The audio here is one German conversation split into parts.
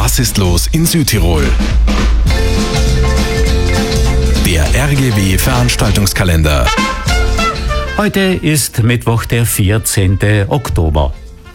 Was ist los in Südtirol? Der RGW Veranstaltungskalender. Heute ist Mittwoch, der 14. Oktober.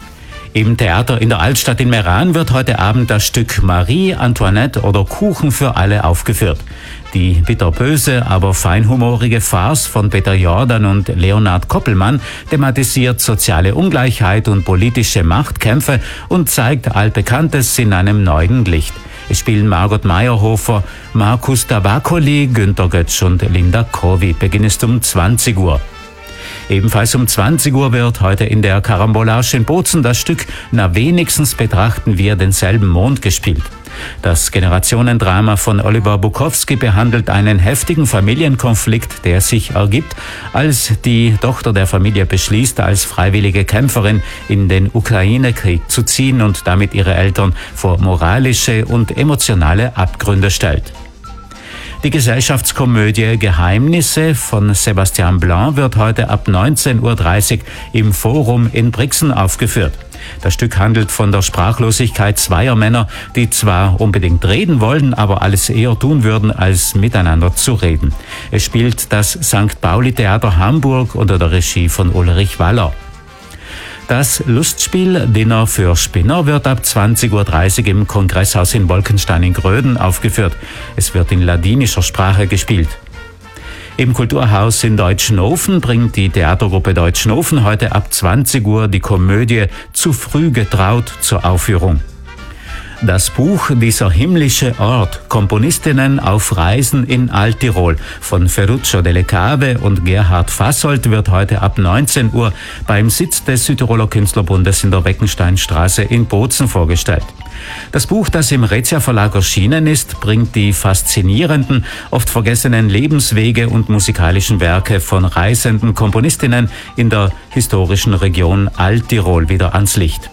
Im Theater in der Altstadt in Meran wird heute Abend das Stück Marie Antoinette oder Kuchen für alle aufgeführt. Die bitterböse, aber feinhumorige Farce von Peter Jordan und Leonhard Koppelmann thematisiert soziale Ungleichheit und politische Machtkämpfe und zeigt Altbekanntes in einem neuen Licht. Es spielen Margot Meyerhofer, Markus Tabacoli, Günter Götsch und Linda Kovi. Beginn ist um 20 Uhr. Ebenfalls um 20 Uhr wird heute in der Karambolage in Bozen das Stück Na wenigstens betrachten wir denselben Mond gespielt. Das Generationendrama von Oliver Bukowski behandelt einen heftigen Familienkonflikt, der sich ergibt, als die Tochter der Familie beschließt, als freiwillige Kämpferin in den Ukraine-Krieg zu ziehen und damit ihre Eltern vor moralische und emotionale Abgründe stellt. Die Gesellschaftskomödie Geheimnisse von Sebastian Blanc wird heute ab 19:30 Uhr im Forum in Brixen aufgeführt. Das Stück handelt von der Sprachlosigkeit zweier Männer, die zwar unbedingt reden wollen, aber alles eher tun würden, als miteinander zu reden. Es spielt das St. Pauli Theater Hamburg unter der Regie von Ulrich Waller. Das Lustspiel Dinner für Spinner wird ab 20:30 Uhr im Kongresshaus in Wolkenstein in Gröden aufgeführt. Es wird in ladinischer Sprache gespielt. Im Kulturhaus in Deutschenhofen bringt die Theatergruppe Deutschenhofen heute ab 20 Uhr die Komödie Zu früh getraut zur Aufführung. Das Buch Dieser himmlische Ort, Komponistinnen auf Reisen in Alttirol von Ferruccio Delle Cave und Gerhard Fassold wird heute ab 19 Uhr beim Sitz des Südtiroler Künstlerbundes in der Weckensteinstraße in Bozen vorgestellt. Das Buch, das im Rezia Verlag erschienen ist, bringt die faszinierenden, oft vergessenen Lebenswege und musikalischen Werke von reisenden Komponistinnen in der historischen Region Alttirol wieder ans Licht.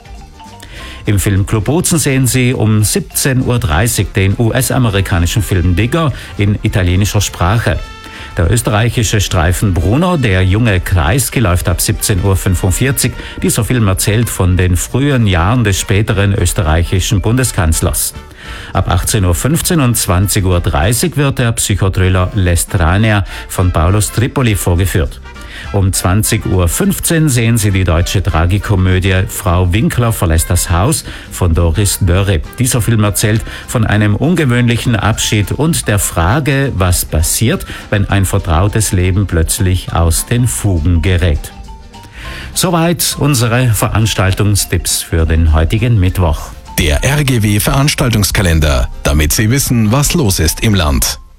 Im Filmclub Bozen sehen Sie um 17:30 Uhr den US-amerikanischen Film Digger in italienischer Sprache. Der österreichische Streifen Bruno, der junge Kreisky, läuft ab 17:45 Uhr. Dieser Film erzählt von den frühen Jahren des späteren österreichischen Bundeskanzlers. Ab 18:15 Uhr und 20:30 Uhr wird der Psychothriller L'Estranea von Paulus Tripoli vorgeführt. Um 20:15 Uhr sehen Sie die deutsche Tragikomödie Frau Winkler verlässt das Haus von Doris Dörre. Dieser Film erzählt von einem ungewöhnlichen Abschied und der Frage, was passiert, wenn ein vertrautes Leben plötzlich aus den Fugen gerät. Soweit unsere Veranstaltungstipps für den heutigen Mittwoch. Der RGW Veranstaltungskalender, damit Sie wissen, was los ist im Land.